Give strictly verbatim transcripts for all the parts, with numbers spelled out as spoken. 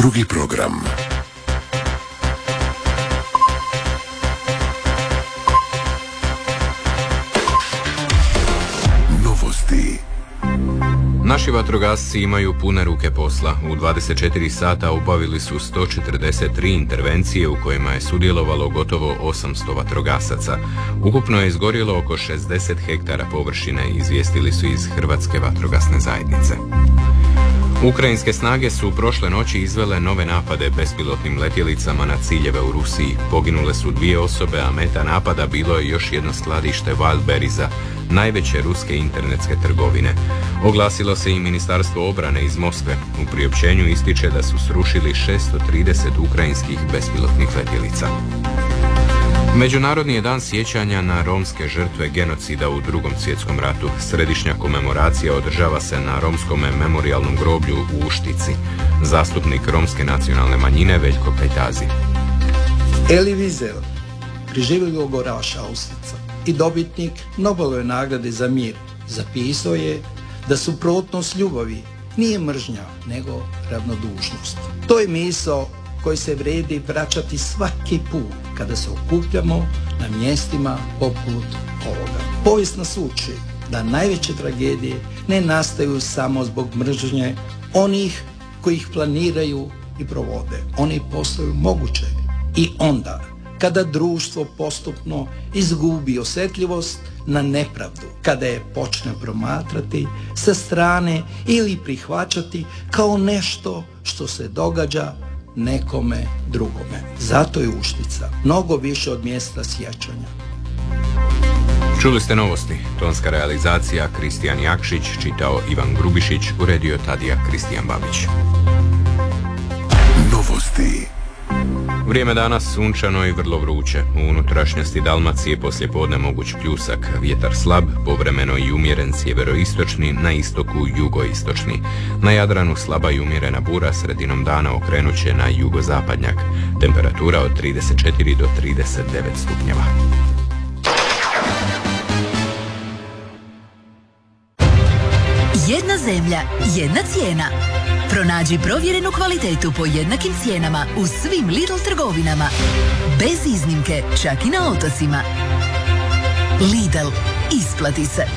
Drugi program. Novosti. Naši vatrogasci imaju pune ruke posla. U dvadeset četiri sata obavili su sto četrdeset tri intervencije u kojima je sudjelovalo gotovo osamsto vatrogasaca. Ukupno je izgorjelo oko šezdeset hektara površine, izvijestili su iz Hrvatske vatrogasne zajednice. Ukrajinske snage su prošle noći izvele nove napade bespilotnim letjelicama na ciljeve u Rusiji. Poginule su dvije osobe, a meta napada bilo je još jedno skladište Wildberriesa, najveće ruske internetske trgovine. Oglasilo se i Ministarstvo obrane iz Moskve. U priopćenju ističe da su srušili šesto trideset ukrajinskih bespilotnih letjelica. Međunarodni je dan sjećanja na romske žrtve genocida u Drugom svjetskom ratu. Središnja komemoracija održava se na romskom memorijalnom groblju u Uštici. Zastupnik romske nacionalne manjine Veljko Kajtazi. Elie Wiesel, preživjeli logoraš Auschwitza i dobitnik Nobelove nagrade za mir, zapisao je da suprotnost ljubavi nije mržnja, nego ravnodušnost. To je misao koji se vredi vraćati svaki put kada se okupljamo na mjestima poput ovoga. Povijest nas uči da najveće tragedije ne nastaju samo zbog mržnje onih koji ih planiraju i provode. Oni postaju moguće i onda kada društvo postupno izgubi osjetljivost na nepravdu, kada je počne promatrati sa strane ili prihvaćati kao nešto što se događa nekome drugome. Zato je Uštica mnogo više od mjesta sjećanja. Čuli ste novosti. Tonska realizacija Kristijan Jakšić, čitao Ivan Grubišić, uredio Tadija Kristijan Babić. Novosti. Vrijeme danas sunčano i vrlo vruće. U unutrašnjosti Dalmacije poslijepodne moguć pljusak, vjetar slab, povremeno i umjeren sjeveroistočni, na istoku jugoistočni. Na Jadranu slaba i umjerena bura, sredinom dana okrenut će na jugozapadnjak. Temperatura od trideset četiri do trideset devet stupnjeva. Jedna zemlja, jedna cijena. Pronađi provjerenu kvalitetu po jednakim cijenama u svim Lidl trgovinama. Bez iznimke, čak i na otocima. Lidl, isplati se.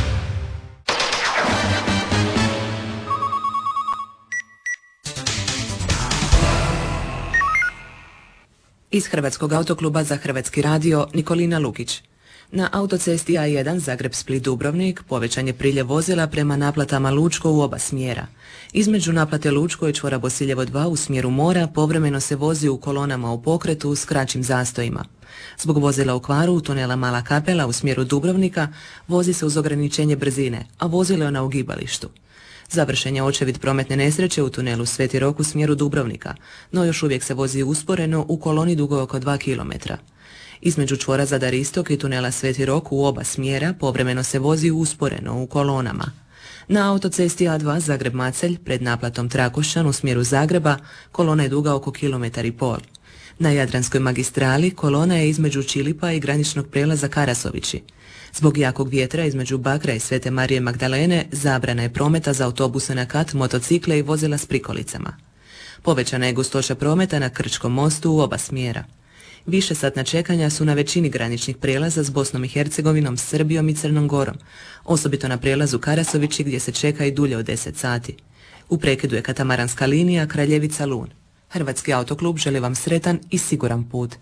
Iz Hrvatskog autokluba za Hrvatski radio Nikolina Lukić. Na autocesti A jedan Zagreb-Split-Dubrovnik povećan je priljev vozila prema naplatama Lučko u oba smjera. Između naplate Lučko i čvora Bosiljevo dva u smjeru mora povremeno se vozi u kolonama u pokretu s kraćim zastojima. Zbog vozila u kvaru tunela Mala Kapela u smjeru Dubrovnika vozi se uz ograničenje brzine, a vozilo je na ugibalištu. Završen je očevid prometne nesreće u tunelu Sveti Rok u smjeru Dubrovnika, no još uvijek se vozi usporeno u koloni dugo oko dva kilometra. Između čvora Zadar Istok i tunela Sveti Rok u oba smjera povremeno se vozi usporeno u kolonama. Na autocesti A dva Zagreb-Macelj pred naplatom Trakošćan u smjeru Zagreba kolona je duga oko kilometar i pol. Na Jadranskoj magistrali kolona je između Čilipa i graničnog prijelaza Karasovići. Zbog jakog vjetra između Bakra i Svete Marije Magdalene zabrana je prometa za autobuse na kat, motocikle i vozila s prikolicama. Povećana je gustoća prometa na Krčkom mostu u oba smjera. Više satna čekanja su na većini graničnih prijelaza s Bosnom i Hercegovinom, Srbijom i Crnom Gorom, osobito na prijelazu Karasovići gdje se čeka i dulje od deset sati. U prekidu je katamaranska linija Kraljevica-Lun. Hrvatski autoklub želi vam sretan i siguran put.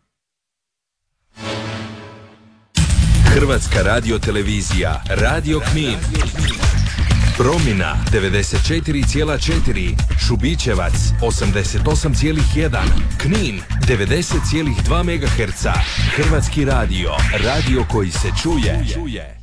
Hrvatska radiotelevizija, Radio Knin. Promina devedeset četiri zarez četiri, Šubićevac osamdeset osam zarez jedan, Knin devedeset zarez dva megaherca. Hrvatski radio, radio koji se čuje.